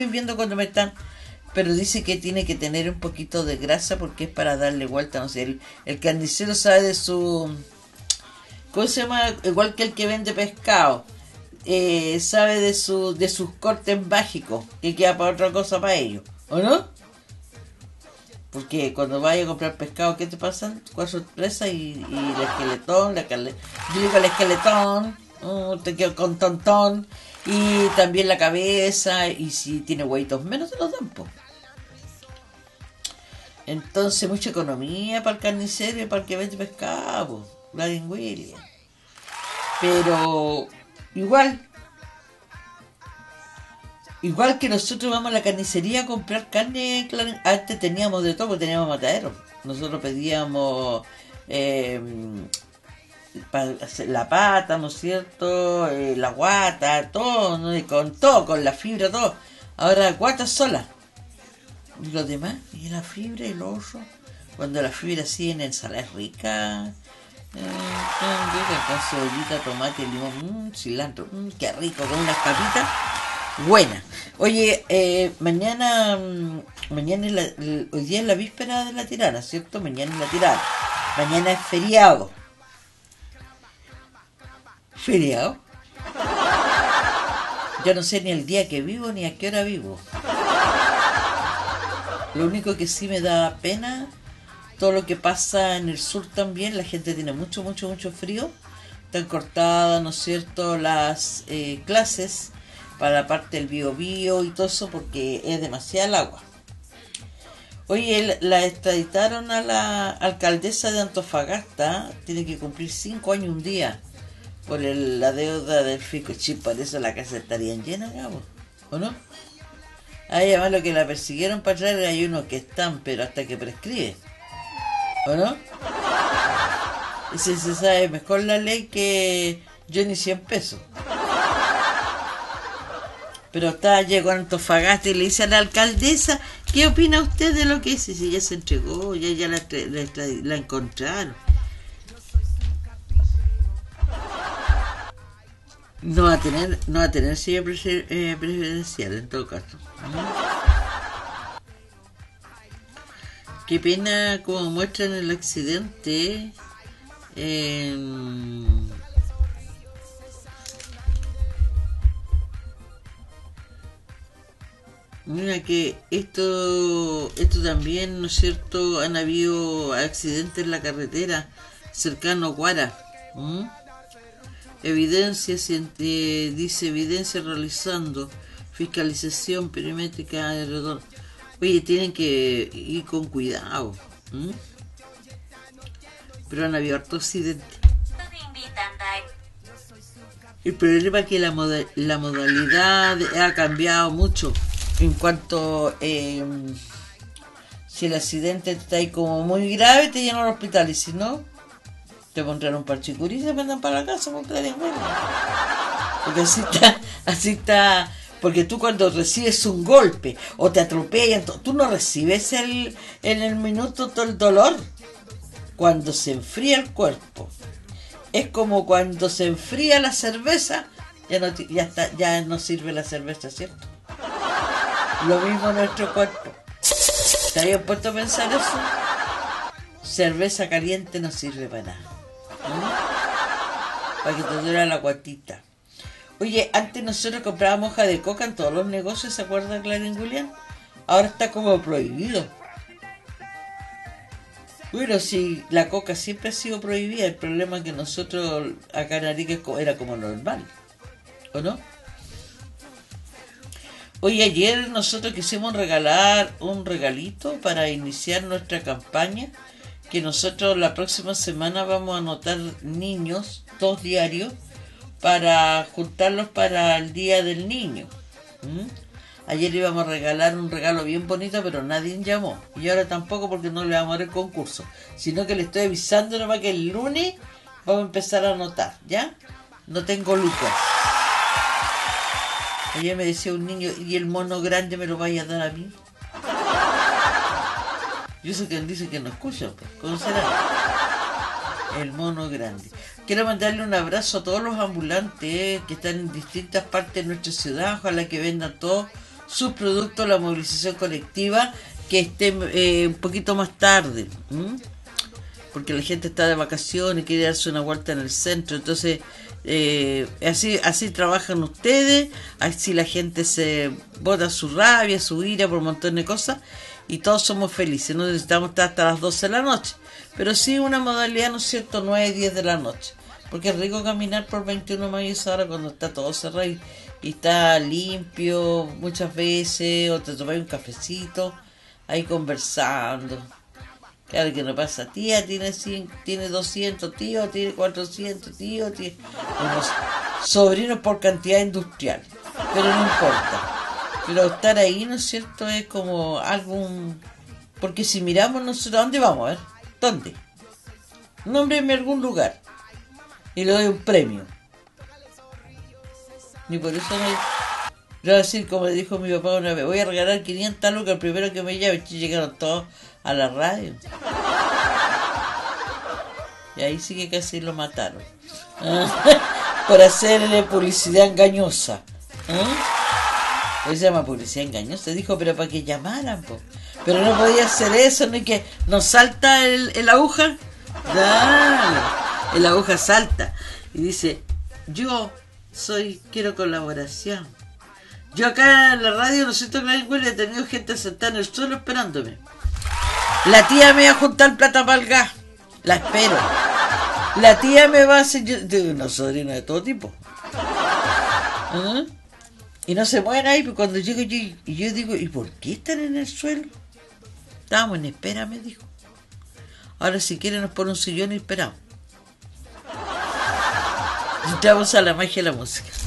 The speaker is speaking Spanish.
viendo cuando me están, pero dice que tiene que tener un poquito de grasa porque es para darle vuelta, no sé, el carnicero sabe de su, ¿cómo se llama? Igual que el que vende pescado, sabe de sus cortes mágicos, que queda para otra cosa para ellos, ¿o no? Porque cuando vayas a comprar pescado, ¿qué te pasan? 4 presas y el esqueletón, yo digo el esqueletón, te quedo con tontón, y también la cabeza, y si tiene hueitos menos se los dan, po. Entonces mucha economía para el carnicero y para el que vende pescado, po, Gladys William. Pero igual que nosotros vamos a la carnicería a comprar carne, antes teníamos de todo, porque teníamos matadero. Nosotros pedíamos la pata, ¿no es cierto? La guata, todo, ¿no? Y con todo, con la fibra, todo. Ahora guata sola. Y lo demás, y la fibra y lo otro. Cuando la fibra así en ensalada es rica. Con cebollita, tomate, limón, cilantro, qué rico, con unas papitas buenas. Oye, mañana es hoy día es la víspera de la tirana, ¿cierto? Mañana es la tirana. Mañana es feriado. ¿Feriado? Yo no sé ni el día que vivo ni a qué hora vivo. Lo único que sí me da pena, todo lo que pasa en el sur también, la gente tiene mucho frío, están cortadas, ¿no es cierto?, las clases para la parte del Biobío y todo eso porque es demasiada el agua. Oye, la extraditaron a la alcaldesa de Antofagasta, tiene que cumplir 5 años un día por la deuda del Ficochip, por eso la casa estarían llenas, digamos, ¿o no? Además lo que la persiguieron para traer hay unos que están, pero hasta que prescribe, ¿o no? Y si se sabe mejor la ley que yo ni 100 pesos. Pero llegó a Antofagasta y le dice a la alcaldesa, ¿qué opina usted de lo que es? Y si ya se entregó, ya la encontraron. No va a tener silla presidencial en todo caso. Qué pena como muestran el accidente. Mira que esto también, ¿no es cierto? Han habido accidentes en la carretera cercano a Guara. Evidencia, dice evidencia realizando fiscalización perimétrica de retorno. Oye, tienen que ir con cuidado. Pero han habido hartos accidentes. El problema es que la modalidad ha cambiado mucho en cuanto si el accidente está ahí como muy grave te llenan al hospital y si no te pondrán un parchicurí y se mandan para la casa porque así está, porque tú cuando recibes un golpe o te atropellan, tú no recibes en el minuto todo el dolor. Cuando se enfría el cuerpo, es como cuando se enfría la cerveza, ya no sirve la cerveza, ¿cierto? Lo mismo nuestro cuerpo. ¿Te habías puesto a pensar eso? Cerveza caliente no sirve para nada. Para que te dure la guatita. Oye, antes nosotros comprábamos hoja de coca en todos los negocios, ¿se acuerdan, Gladys William? Ahora está como prohibido. Bueno, sí, la coca siempre ha sido prohibida. El problema es que nosotros acá en Arica era como normal, ¿o no? Hoy ayer nosotros quisimos regalar un regalito para iniciar nuestra campaña, que nosotros la próxima semana vamos a anotar niños, 2 diarios, para juntarlos para el Día del Niño. Ayer íbamos a regalar un regalo bien bonito, pero nadie llamó. Y ahora tampoco porque no le vamos a dar el concurso, sino que le estoy avisando nomás que el lunes vamos a empezar a anotar, ¿ya? No tengo lucas. Ayer me decía un niño, ¿y el mono grande me lo vaya a dar a mí? Yo sé que él dice que no escucha, pues. ¿Cómo será? El mono grande. Quiero mandarle un abrazo a todos los ambulantes que están en distintas partes de nuestra ciudad. Ojalá que vendan todos sus productos, la movilización colectiva, que esté un poquito más tarde. Porque la gente está de vacaciones y quiere darse una vuelta en el centro. Entonces, así trabajan ustedes, así la gente se bota su rabia, su ira por un montón de cosas y todos somos felices. No necesitamos estar hasta las 12 de la noche, pero sí una modalidad, ¿no es cierto?, 9 10 de la noche. Porque es rico caminar por 21 de mayo ahora cuando está todo cerrado y está limpio muchas veces, o te tomas un cafecito ahí conversando. Claro que no pasa, tía tiene 200, tío tiene 400, tío tiene unos sobrinos por cantidad industrial, pero no importa. Pero estar ahí, ¿no es cierto?, es como algo, porque si miramos nosotros, ¿a dónde vamos? A ver, ¿dónde? Nómbreme algún lugar y le doy un premio. Ni por eso no. Yo voy a decir, como le dijo mi papá una vez, voy a regalar 500 lucas al primero que me llame. Y llegaron todos a la radio. Y ahí sí que casi lo mataron. Por hacerle publicidad engañosa. Hoy se llama publicidad engañosa. Dijo, pero para que llamaran, po. Pero no podía hacer eso, no es que nos salta el aguja. Dale. El aguja salta. Y dice, quiero colaboración. Yo acá en la radio, no sé, he tenido gente sentada en el suelo esperándome. La tía me va a juntar plata para el gas. La espero. La tía me va a hacer... Yo tengo una sobrina de todo tipo. Y no se mueven ahí, pero cuando llego yo digo, ¿y por qué están en el suelo? Estábamos en espera, me dijo. Ahora si quieren nos ponen un sillón y esperamos. Entramos a la magia de la música.